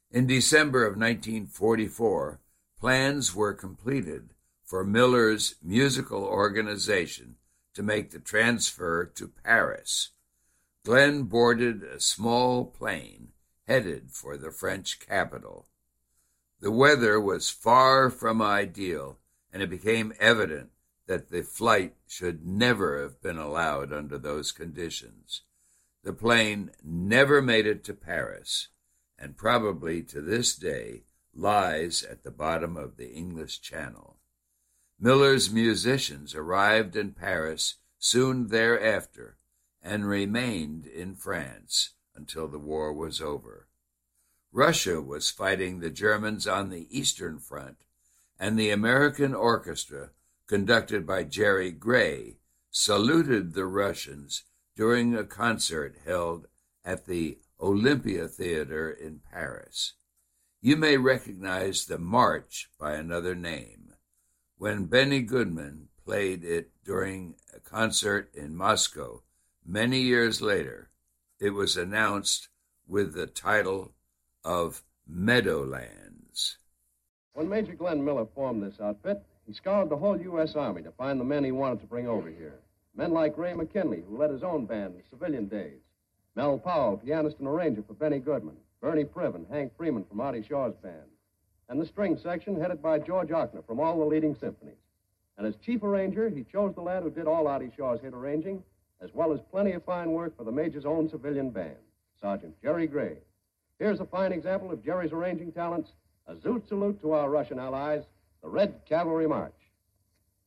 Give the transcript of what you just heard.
In December of 1944, plans were completed for Miller's musical organization to make the transfer to Paris. Glenn boarded a small plane headed for the French capital. The weather was far from ideal, and it became evident that the flight should never have been allowed under those conditions. The plane never made it to Paris, and probably to this day lies at the bottom of the English Channel. Miller's musicians arrived in Paris soon thereafter and remained in France until the war was over. Russia was fighting the Germans on the Eastern Front, and the American orchestra, conducted by Jerry Gray, saluted the Russians during a concert held at the Olympia Theater in Paris. You may recognize the march by another name. When Benny Goodman played it during a concert in Moscow many years later, it was announced with the title of Meadowlands. When Major Glenn Miller formed this outfit, he scoured the whole U.S. Army to find the men he wanted to bring over here. Men like Ray McKinley, who led his own band in civilian days. Mel Powell, pianist and arranger for Benny Goodman. Bernie Priven, Hank Freeman from Artie Shaw's band. And the string section headed by George Ochner from all the leading symphonies. And as chief arranger, he chose the lad who did all Artie Shaw's hit arranging, as well as plenty of fine work for the Major's own civilian band, Sergeant Jerry Gray. Here's a fine example of Jerry's arranging talents, a zoot salute to our Russian allies, the Red Cavalry March.